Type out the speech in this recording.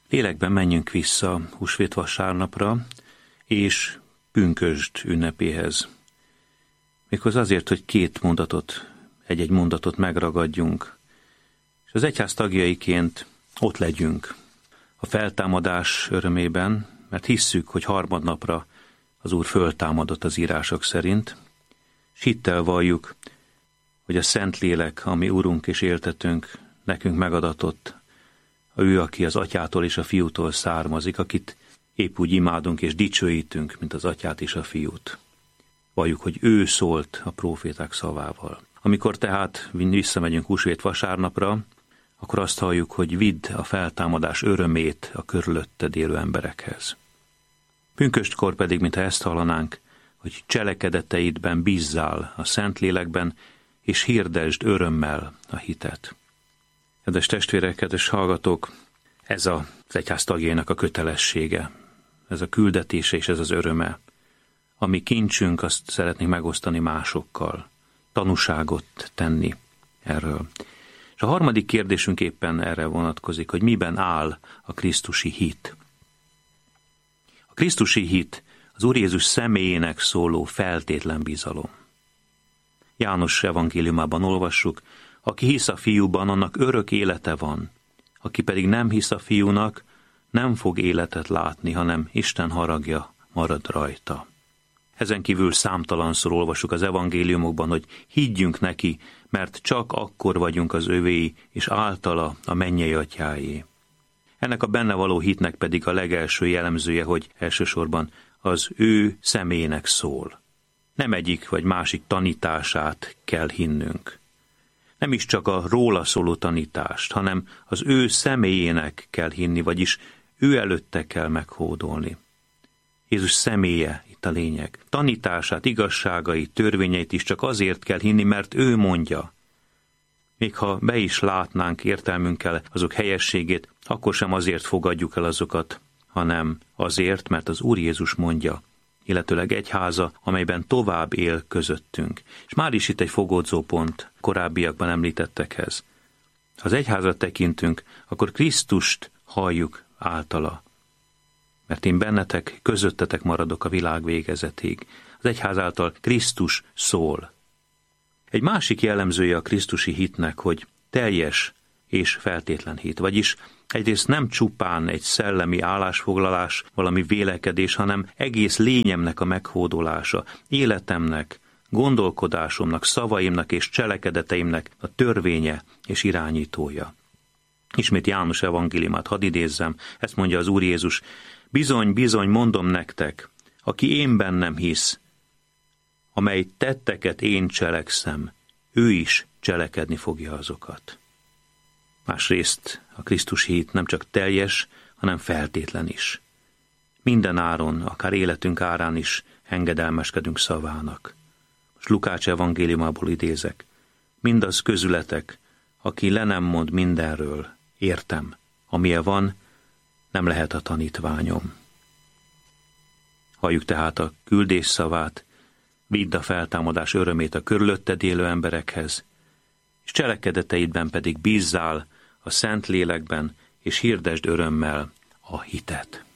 Lélekben menjünk vissza húsvét vasárnapra és pünkösd ünnepéhez. Méghozzá azért, hogy egy-egy mondatot megragadjunk, és az egyház tagjaiként ott legyünk a feltámadás örömében, mert hisszük, hogy harmadnapra az Úr föltámadott az írások szerint, s hittel valljuk, hogy a Szentlélek, ami Urunk és éltetőnk, nekünk megadatott, ő, aki az Atyától és a Fiútól származik, akit épp úgy imádunk és dicsőítünk, mint az Atyát és a Fiút. Valljuk, hogy ő szólt a próféták szavával. Amikor tehát visszamegyünk húsvét vasárnapra, akkor azt halljuk, hogy vidd a feltámadás örömét a körülötted élő emberekhez. Pünköstkor pedig, mintha ezt hallanánk, hogy cselekedeteidben bízzál a Szentlélekben, és hirdesd örömmel a hitet. Kedves testvérek, kedves hallgatók, ez az egyház tagjainak a kötelessége, ez a küldetése és ez az öröme. Ami kincsünk, azt szeretnénk megosztani másokkal, tanúságot tenni erről. És a harmadik kérdésünk éppen erre vonatkozik, hogy miben áll a krisztusi hit. A krisztusi hit az Úr Jézus személyének szóló feltétlen bizalom. János evangéliumában olvassuk, aki hisz a Fiúban, annak örök élete van, aki pedig nem hisz a Fiúnak, nem fog életet látni, hanem Isten haragja marad rajta. Ezen kívül számtalanszor olvassuk az evangéliumokban, hogy higgyünk neki, mert csak akkor vagyunk az övéi, és általa a mennyei atyáé. Ennek a benne való hitnek pedig a legelső jellemzője, hogy elsősorban az ő személyének szól. Nem egyik vagy másik tanítását kell hinnünk. Nem is csak a róla szóló tanítást, hanem az ő személyének kell hinni, vagyis ő előtte kell meghódolni. Jézus személye itt a lényeg. Tanítását, igazságait, törvényeit is csak azért kell hinni, mert ő mondja. Még ha be is látnánk értelmünkkel azok helyességét, akkor sem azért fogadjuk el azokat, hanem azért, mert az Úr Jézus mondja, illetőleg egyháza, amelyben tovább él közöttünk. És már is itt egy fogódzó pont korábbiakban említettekhez. Ha az egyházra tekintünk, akkor Krisztust halljuk általa. Mert én bennetek, közöttetek maradok a világ végezetig. Az egyház által Krisztus szól. Egy másik jellemzője a krisztusi hitnek, hogy teljes és feltétlen hit, vagyis egyrészt nem csupán egy szellemi állásfoglalás, valami vélekedés, hanem egész lényemnek a meghódolása, életemnek, gondolkodásomnak, szavaimnak és cselekedeteimnek a törvénye és irányítója. Ismét János evangéliumát hadd idézzem, ezt mondja az Úr Jézus, bizony, bizony, mondom nektek, aki én bennem hisz, amely tetteket én cselekszem, ő is cselekedni fogja azokat. Másrészt a krisztusi hit nem csak teljes, hanem feltétlen is. Minden áron, akár életünk árán is engedelmeskedünk szavának. Most Lukács evangéliumából idézek. Mindaz közületek, aki le nem mond mindenről, értem, amilyen van, nem lehet a tanítványom. Halljuk tehát a küldés szavát, vidd a feltámadás örömét a körülötted élő emberekhez, és cselekedeteidben pedig bízzál a Szentlélekben, és hirdesd örömmel a hitet.